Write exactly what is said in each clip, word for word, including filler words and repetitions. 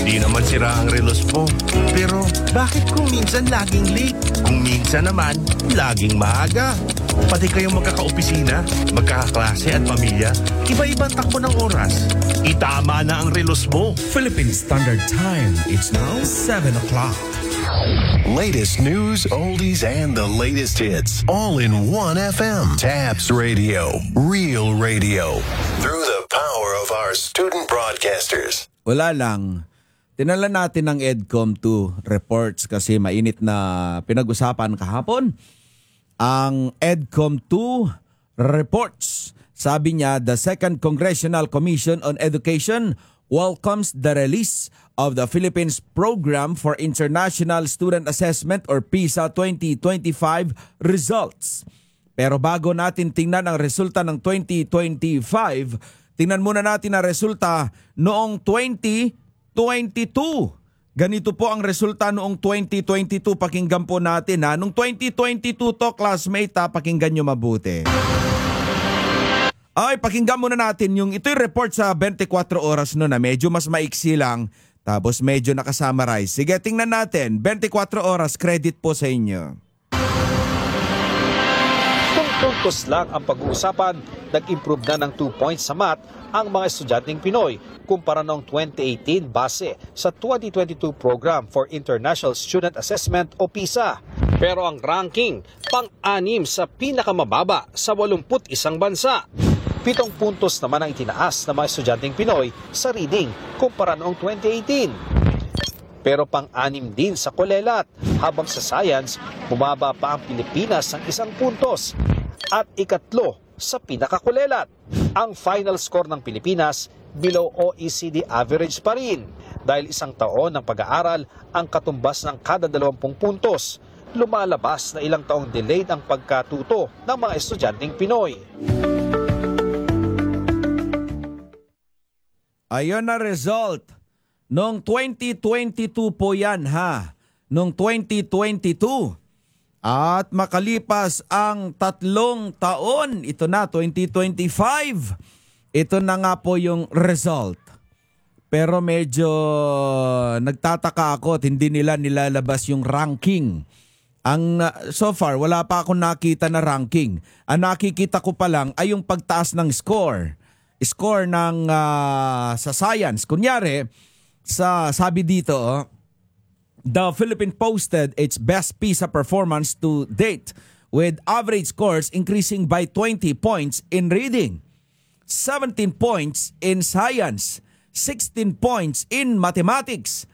Hindi naman sira ang relos mo. Pero bakit kung minsan laging late? Kung minsan naman, laging maaga. Pati kayong magkakaopisina, magkakaklase at pamilya, iba-ibang takbo ng oras. Itama na ang relos mo. Philippine Standard Time. It's now seven o'clock. Latest news, oldies, and the latest hits. All in one F M. Tabs Radio. Real radio. Through the power of our student broadcasters. Wala lang. Tinala natin ng EDCOM two reports kasi mainit na pinag-usapan kahapon. Ang EDCOM two reports. Sabi niya, the Second Congressional Commission on Education welcomes the release of the Philippines Program for International Student Assessment or PISA twenty twenty-five results. Pero bago natin tingnan ang resulta ng twenty twenty-five, tingnan muna natin ang resulta noong twenty twenty-two. Ganito po ang resulta noong twenty twenty-two. Pakinggan po natin ha. Noong twenty twenty-two to, classmate ha, pakinggan nyo mabuti. Ay, pakinggan muna natin yung ito'y report sa twenty-four oras no na medyo mas maiksi lang. Tapos medyo nakasummarize. Sige, tingnan natin. twenty-four oras, credit po sa inyo. Kung puntos lang ang pag-uusapan, nag-improve na ng two points sa math ang mga estudyanteng Pinoy kumpara noong twenty eighteen base sa twenty twenty-two Program for International Student Assessment o PISA. Pero ang ranking, pang-anim sa pinakamababa sa eighty-one bansa. Pitong puntos naman ang itinaas ng mga estudyanteng Pinoy sa reading kumpara noong twenty eighteen. Pero pang-anim din sa kolelat, habang sa science, bumaba pa ang Pilipinas ng isang puntos. At ikatlo sa pinakakulelat, ang final score ng Pilipinas below O E C D average pa rin. Dahil isang taon ng pag-aaral ang katumbas ng kada dalawampu puntos, lumalabas na ilang taong delayed ang pagkatuto ng mga estudyanteng Pinoy. Ayun na result. Noong twenty twenty-two po yan ha. Noong twenty twenty-two. At makalipas ang tatlong taon, ito na, twenty twenty-five. Ito na nga po yung result. Pero medyo nagtataka ako at hindi nila nilalabas yung ranking. Ang uh, so far, wala pa akong nakita na ranking. Ang nakikita ko pa lang ay yung pagtaas ng score. Score ng uh, sa science. Kunyari, sa sabi dito, the Philippines posted its best PISA performance to date with average scores increasing by twenty points in reading, seventeen points in science, sixteen points in mathematics.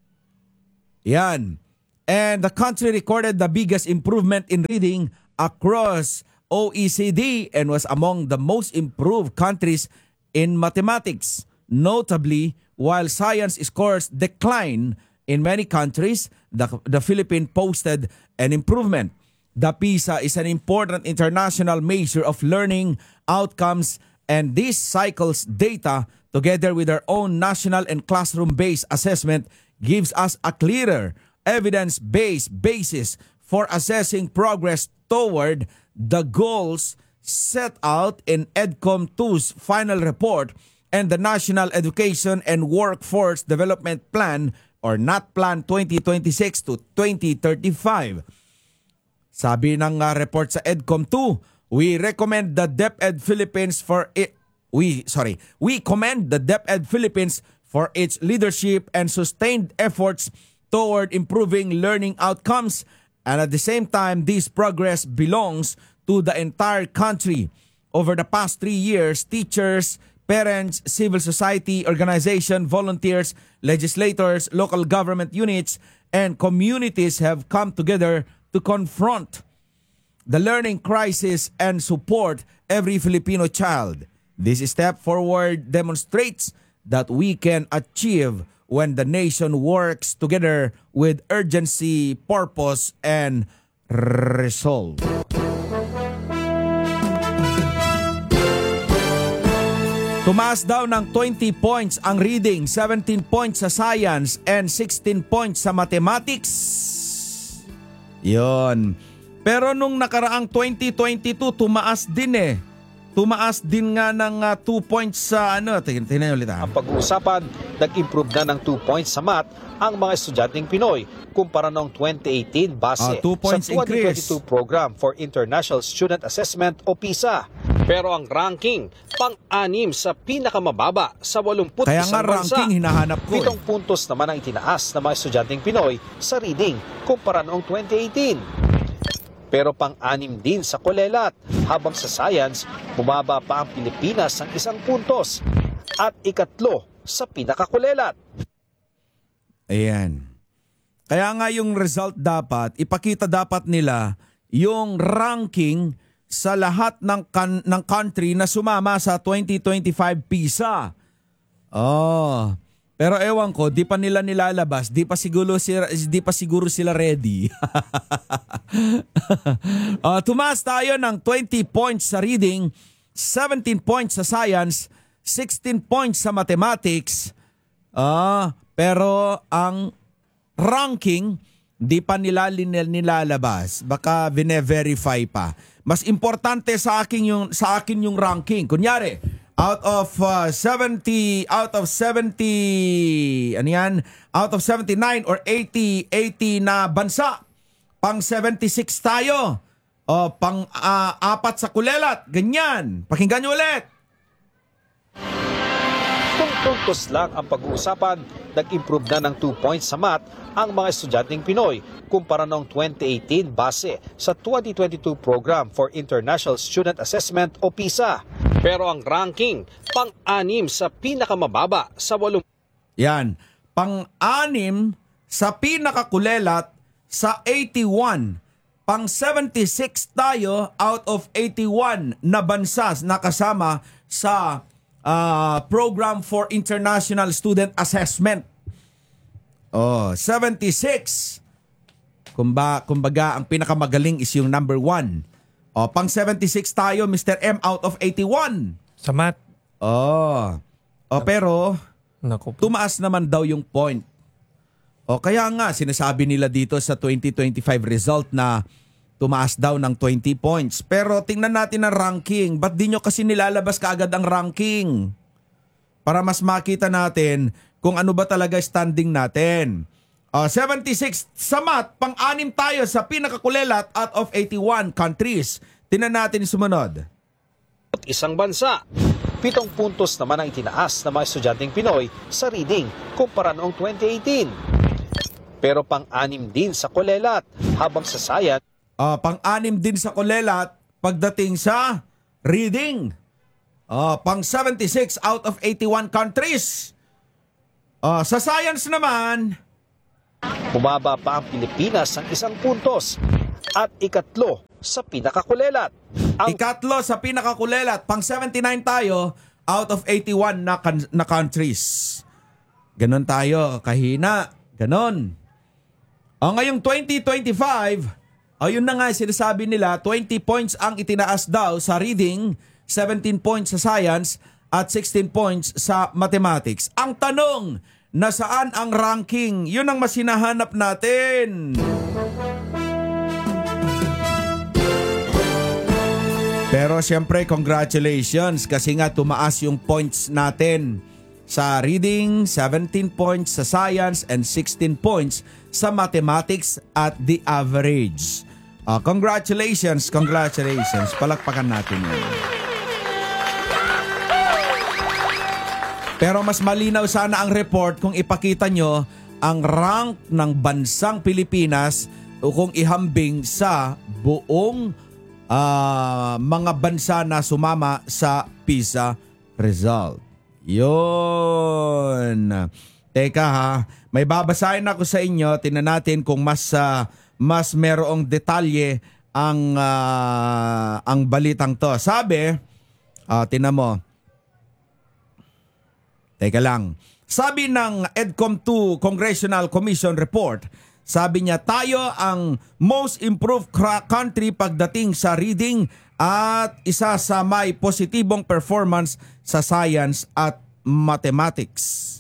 Yan. And the country recorded the biggest improvement in reading across O E C D and was among the most improved countries in mathematics. Notably, while science scores decline in many countries, the, the Philippines posted an improvement. The PISA is an important international measure of learning outcomes, and this cycle's data, together with our own national and classroom-based assessment, gives us a clearer, evidence-based basis for assessing progress toward the goals set out in EDCOM two's final report and the National Education and Workforce Development Plan or NATPlan twenty twenty-six to twenty thirty-five. Sabi ng uh, report sa EDCOM two, we recommend the DepEd Philippines for it. We sorry, we commend the DepEd Philippines for its leadership and sustained efforts toward improving learning outcomes, and at the same time, this progress belongs to the entire country. Over the past three years, teachers, parents, civil society, organization, volunteers, legislators, local government units, and communities have come together to confront the learning crisis and support every Filipino child. This step forward demonstrates that we can achieve when the nation works together with urgency, purpose, and resolve. Tumaas daw ng twenty points ang reading, seventeen points sa science, and sixteen points sa mathematics. Yon. Pero nung nakaraang twenty twenty-two, tumaas din eh. Tumaas din nga ng uh, two points sa ano. Tingnan ulit ha. Ang pag-uusapan, nag-improve na ng two points sa math ang mga estudyanteng Pinoy kumpara noong twenty eighteen base Ah, two points sa twenty twenty-two increase. Program for International Student Assessment o PISA. Pero ang ranking, pang-anim sa pinakamababa sa eighty-one Kaya nga bansa. ranking hinahanap ko. Pitong puntos naman ang itinaas ng mga estudyanteng Pinoy sa reading kumpara noong twenty eighteen. Pero pang-anim din sa kulelat, habang sa science, bumaba pa ang Pilipinas ng isang puntos at ikatlo sa pinakakulelat. Ayan. Kaya nga yung result dapat, ipakita dapat nila yung ranking sa lahat ng kan- ng country na sumama sa twenty twenty-five PISA. Oh. Pero ewan ko, di pa nila nilalabas, di pa siguro sila, di pa siguro sila ready. uh, tumaas tayo ng twenty points sa reading, seventeen points sa science, sixteen points sa mathematics. Ah, pero ang ranking di pa nila lin- nilalabas. Baka vine-verify pa. Mas importante sa akin yung sa akin yung ranking. Kunyari, out of uh, seventy out of seventy ano yan? Out of seventy-nine or eighty eighty na bansa, pang seventy-six tayo. O pang uh, apat sa kulelat. Ganyan. Pakinggan nyo ulit. Kung puntos lang ang pag-uusapan, nag-improve na ng two points sa math ang mga estudyanteng Pinoy kumpara noong twenty eighteen base sa twenty twenty-two Program for International Student Assessment o PISA. Pero ang ranking, pang-anim sa pinakamababa sa walong... Yan. Pang-anim sa pinakakulelat sa eighty-one. Pang seventy-six tayo out of eighty-one na bansa na kasama sa uh, Program for International Student Assessment. Oh, seventy-six. Kumba, kumbaga, ang pinakamagaling is yung number one. O, pang seventy-six tayo, Mister M, out of eighty-one. Sa math. Oh. O, pero, Naku po. tumaas naman daw yung point. O, kaya nga, sinasabi nila dito sa twenty twenty-five result na tumaas daw ng twenty points. Pero, tingnan natin ang ranking. Ba't di nyo kasi nilalabas kaagad ang ranking? Para mas makita natin kung ano ba talaga standing natin. Uh, seventy-six sa math, pang-anim tayo sa pinakakulelat out of eighty-one countries. Tingnan natin sumunod. Isang bansa. Pitong puntos naman ang itinaas ng mga estudyanteng Pinoy sa reading kumpara noong twenty eighteen. Pero pang-anim din sa kulelat, habang sa science, Uh, pang-anim din sa kulelat pagdating sa reading. Uh, pang seventy-six out of eighty-one countries. Uh, sa science naman, bumaba pa ang Pilipinas ng isang puntos at ikatlo sa pinakakulelat. Ang ikatlo sa pinakakulelat, pang seventy-nine tayo out of eighty-one na, kan- na countries. Ganon tayo, kahina. Ganon. O ngayong twenty twenty-five, o yun na nga sinasabi nila, twenty points ang itinaas daw sa reading, seventeen points sa science, at sixteen points sa mathematics. Ang tanong, nasaan ang ranking? Yun ang mas hinahanap natin. Pero siyempre, congratulations kasi nga tumaas yung points natin. Sa reading, seventeen points sa science and sixteen points sa mathematics at the average. Uh, congratulations, congratulations. Palakpakan natin yun. Pero mas malinaw sana ang report kung ipakita nyo ang rank ng bansang Pilipinas o kung ihambing sa buong uh, mga bansa na sumama sa PISA result. Yun. Teka ha, may babasahin ako sa inyo. Tingnan natin kung mas uh, mas merong detalye ang uh, ang balitang to. Sabi, uh, tingnan mo. Teka lang. Sabi ng EDCOM two Congressional Commission Report, sabi niya tayo ang most improved country pagdating sa reading at isa sa may positibong performance sa science at mathematics.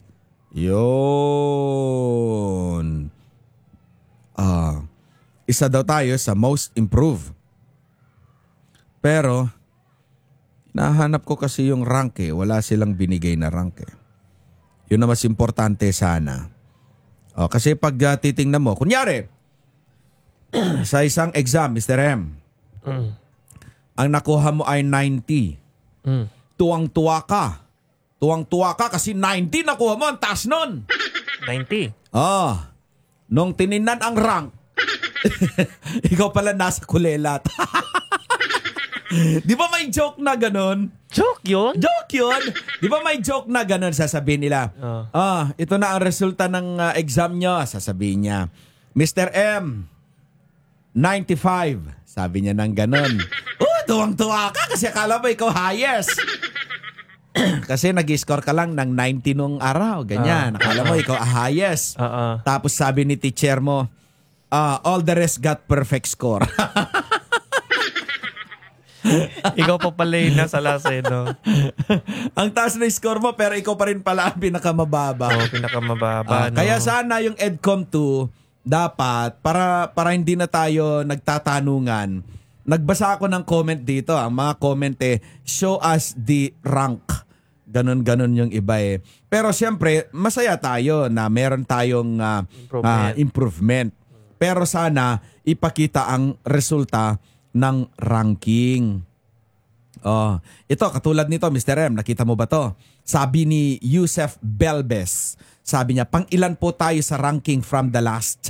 Yun. Ah, isa daw tayo sa most improved. Pero, nahanap ko kasi yung rank eh. Wala silang binigay na rank eh. Yun na mas importante sana. O, kasi pag uh, titingnan mo, kunyari, sa isang exam, Mister M, Mm. ang nakuha mo ay ninety. Mm. Tuwang-tuwa ka. Tuwang-tuwa ka kasi ninety nakuha mo, ang taas nun. ninety. Oh, nung tiningnan ang rank, ikaw pala nasa kulelat. Di ba may joke na ganun? Joke yun? Joke yun. Di ba may joke na ganun, sasabihin nila, Oh. ah, ito na ang resulta ng uh, exam nyo, sasabihin niya, Mister M, ninety-five. Sabi niya ng ganun. Oh, tuwang-tuwa ka kasi akala mo ikaw highest. Kasi nag-score ka lang ng ninety nung araw, ganyan. Akala mo ikaw highest. Oo. Tapos sabi ni teacher mo, ah, all the rest got perfect score. Ikaw pa pala yung nasa lasa, eh, no? Ang taas na score mo pero ikaw pa rin pala ang pinakamababa. Oo, pinakamababa, Ah, no? Kaya sana yung EDCOM two dapat para para hindi na tayo nagtatanungan. Nagbasa ako ng comment dito. Ang mga comment eh, show us the rank. Ganon-ganon yung iba eh. Pero siyempre, masaya tayo na meron tayong ah, Improvement. ah, improvement. Pero sana ipakita ang resulta ng ranking. Oh, ito katulad nito, Mister M, nakita mo ba to? Sabi ni Yusef Belbes, sabi niya, pang ilan po tayo sa ranking from the last?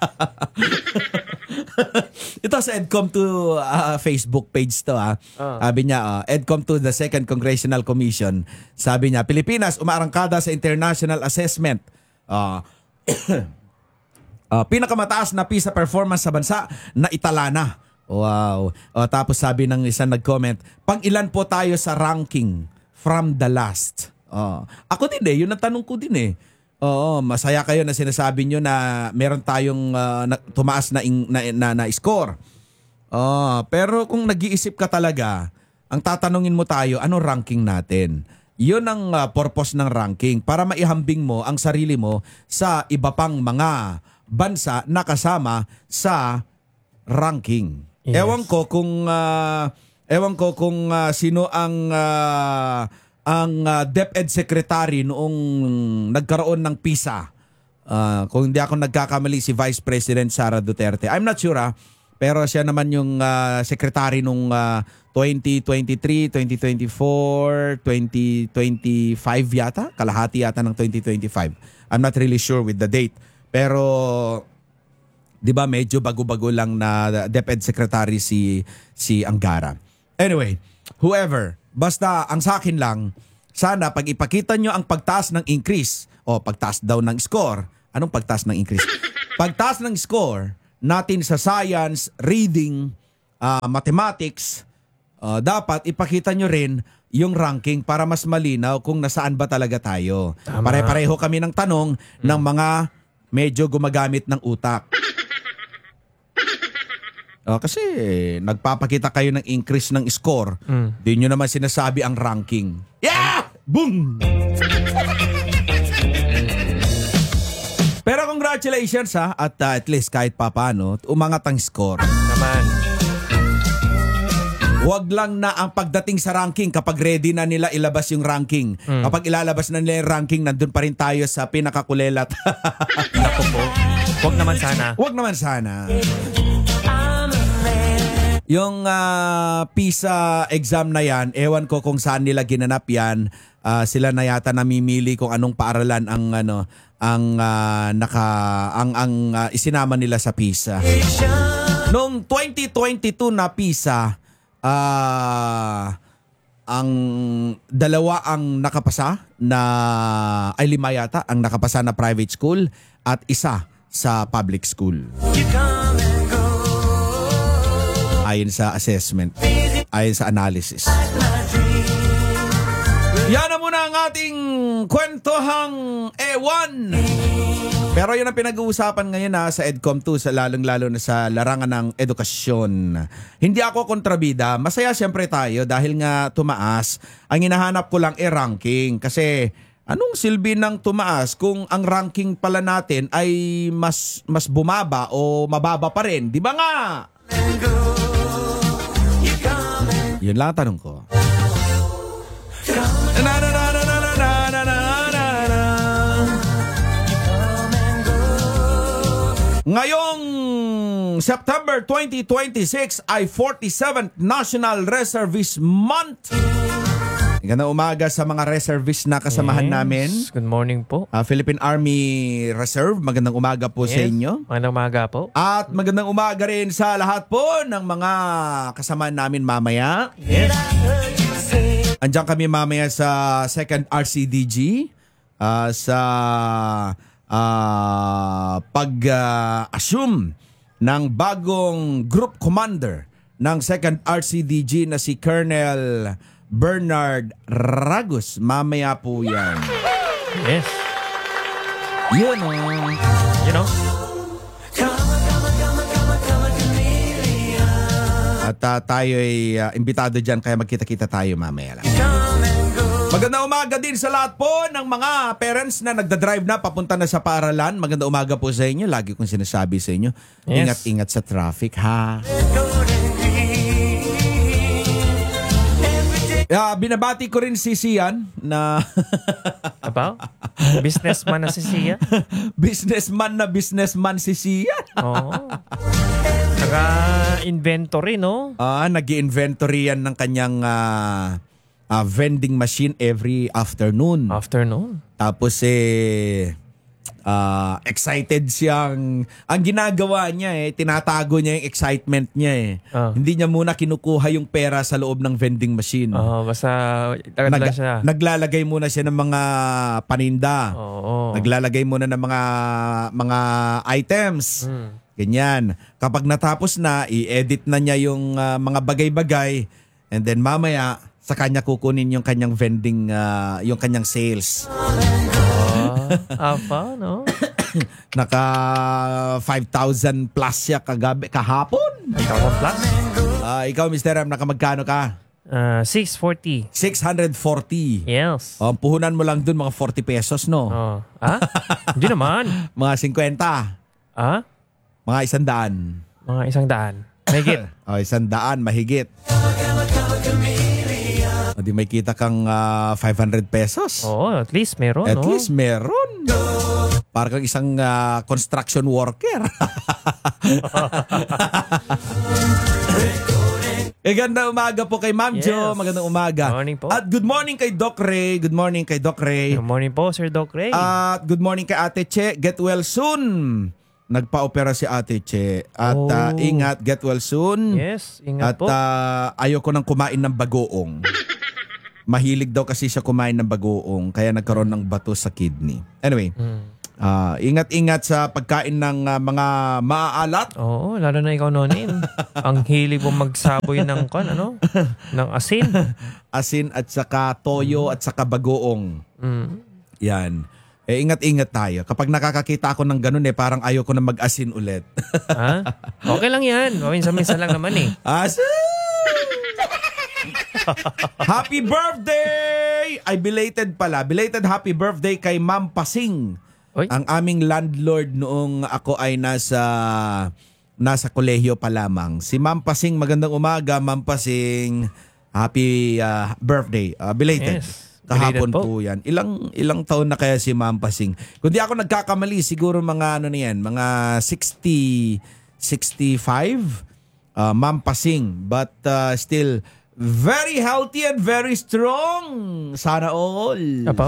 Ito sa EDCOM two uh, Facebook page to ah. Ah. Sabi niya, uh, EDCOM two, the Second Congressional Commission. Sabi niya, Pilipinas umaarangkada sa international assessment. Uh, uh, pinakamataas na PISA performance sa bansa na itala na. Wow. O, tapos sabi ng isang nag-comment, pang ilan po tayo sa ranking from the last? Oh. Ako din eh, yun ang tanong ko din eh. Oo, masaya kayo na sinasabi nyo na meron tayong uh, na, tumaas na, in, na, na, na score. Oh, pero kung nag-iisip ka talaga, ang tatanungin mo tayo, ano ranking natin? Yun ang uh, purpose ng ranking para maihambing mo ang sarili mo sa iba pang mga bansa na kasama sa ranking. Yes. Ewan ko kung uh, ewan ko kung uh, sino ang uh, ang uh, DepEd Secretary noong nagkaroon ng PISA. Uh, kung hindi ako nagkakamali, si Vice President Sara Duterte. I'm not sure ah, pero siya naman yung uh, secretary nung uh, twenty twenty-three, twenty twenty-four, twenty twenty-five yata, kalahati yata ng twenty twenty-five. I'm not really sure with the date. Pero 'di ba medyo bago-bago lang na DepEd Secretary si si Angara. Anyway, whoever, basta ang sa akin lang, sana pag ipakita nyo ang pagtaas ng increase o pagtaas daw ng score. Anong pagtaas ng increase? Pagtaas ng score natin sa science, reading, uh, mathematics, uh, dapat ipakita nyo rin yung ranking para mas malinaw kung nasaan ba talaga tayo. Tama. Pare-pareho kami ng tanong hmm. ng mga medyo gumagamit ng utak. Oh, kasi nagpapakita kayo ng increase ng score. Mm. Di nyo naman sinasabi ang ranking. Yeah! Boom! Pero congratulations ha, at uh, at least kahit papano, umangat ang score. Naman. Huwag lang na ang pagdating sa ranking kapag ready na nila ilabas yung ranking. Mm. Kapag ilalabas na nila yung ranking, nandun pa rin tayo sa pinakakulelat. Naku po. Huwag naman sana. Huwag naman sana. Yung uh, PISA exam na yan, ewan ko kung saan nila ginanap yan. Uh, sila na yata namimili kung anong paaralan ang ano ang uh, naka ang ang uh, isinama nila sa PISA. Noong twenty twenty-two na PISA, uh, ang dalawa ang nakapasa na ay lima yata ang nakapasa na private school at isa sa public school. Ayon sa assessment, ayon sa analysis. Yan na muna ang ating kwentohang ewan. Pero yun ang pinag-uusapan ngayon na sa EDCOM two, sa lalong-lalo na sa larangan ng edukasyon. Hindi ako kontrabida. Masaya siyempre tayo dahil nga tumaas. Ang hinahanap ko lang e ranking. Kasi anong silbi ng tumaas kung ang ranking pala natin ay mas mas bumaba o mababa pa rin? Di ba nga? Yun lang ang tanong ko. Na, na, na, na, na, na, na, na, na, na. Ngayong September twenty twenty-six ay forty-seventh National Reservist Month. Magandang umaga sa mga reservist na kasamahan Yes. namin. Good morning po. Ah, Philippine Army Reserve, magandang umaga po sa Yes. inyo. Magandang umaga po. At magandang umaga rin sa lahat po ng mga kasamahan namin mamaya. Yes. Andiyan kami mamaya sa second R C D G ah, sa ah, pag-assume ng bagong group commander ng second R C D G na si Colonel Bernard Ragus. Mamaya po yan. Yes. Yun o. You know? At uh, tayo ay uh, imbitado dyan kaya magkita-kita tayo mamaya lang. Magandang umaga din sa lahat po ng mga parents na nagdadrive na papunta na sa paaralan. Magandang umaga po sa inyo. Lagi kong sinasabi sa inyo, Yes. ingat-ingat sa traffic ha. Ah, binabati ko rin si Sian na About? Businessman na si Sia? businessman na businessman si Sian. Oo. Naka-inventory, no? Ah, nag-inventory yan ng kanyang ah, ah, vending machine every afternoon. Afternoon. Tapos eh ah, excited siyang ang ginagawa niya eh tinatago niya yung excitement niya eh. Ah. Hindi niya muna kinukuha yung pera sa loob ng vending machine. Oo, basta tagad Nag- lang siya. naglalagay muna siya ng mga paninda. Oo. Naglalagay muna ng mga mga items. Hmm. Ganyan. Kapag natapos na, i-edit na niya yung ah, mga bagay-bagay and then mamaya sa kanya kukunin yung kanyang vending ah, yung kanyang sales. Ah, apa, no? Naka five thousand plus siya kagabi, kahapon. Ikaw plus? Ah, ikaw, Mister M, nakamagkano ka? Uh, six forty. six hundred forty. Yes. Oh, puhunan mo lang dun mga forty pesos, no? Oh. Ah? Hindi naman. Mga fifty. Ah? Mga isandaan. Mga isang daan. Megit. Oh, isandaan, mahigit. O di may kita kang ah, five hundred pesos. Oo, at least meron, At no? least meron. Parang kang isang ah, construction worker. Eh, ganda umaga po kay Ma'am Yes. Jo. Magandang umaga. Morning po. At good morning kay Doc Ray. Good morning kay Doc Ray. Good morning po, Sir Doc Ray. At good morning kay Ate Che. Get well soon. Nagpa-opera si Ate Che. At Oh. ah, ingat, get well soon. yes, ingat At po. ah, ayoko nang kumain ng bagoong. Mahilig daw kasi siya kumain ng bagoong kaya nagkaroon ng bato sa kidney. Anyway, Mm. ah, ingat-ingat sa pagkain ng ah, mga maaalat. Oo, lalo na ikaw nonin. Ang hilig mo magsaboy ng kan, ano? Ng asin. Asin at saka toyo at saka bagoong. Mm. Yan. Eh, ingat-ingat tayo. Kapag nakakakita ako ng ganun eh, parang ayoko na mag-asin ulit. Ha? Okay lang yan. Minsan-minsan lang naman eh. Asin! Happy birthday! Ay, belated pala. Belated happy birthday kay Ma'am Pasing. Oy. Ang aming landlord noong ako ay nasa nasa kolehiyo pa lamang. Si Ma'am Pasing, magandang umaga, Ma'am Pasing. Happy ah, birthday. Ah, belated. Yes. Kahapon Belated po. yan. Ilang ilang taon na kaya si Ma'am Pasing? Kung di ako nagkakamali, siguro mga ano na yan, mga sixty, sixty-five. Uh, Ma'am Pasing. But uh, still, very healthy and very strong. Sana all. Apaw?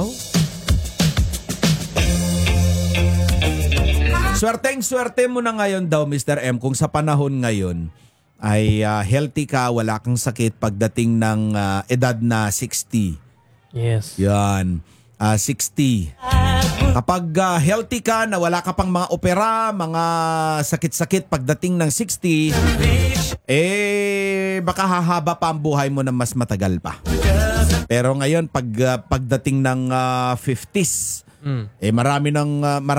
Swerteng-swerte mo na ngayon daw, Mister M, kung sa panahon ngayon ay ah, healthy ka, wala kang sakit pagdating ng ah, edad na sixty. Yes. Yan. Ah, sixty. Kapag ah, healthy ka na wala ka pang mga opera, mga sakit-sakit pagdating ng sixty, eh baka hahaba pa ang buhay mo na mas matagal pa. Pero ngayon pag ah, pagdating ng ah, fifties, Mm. eh marami ng ah, marami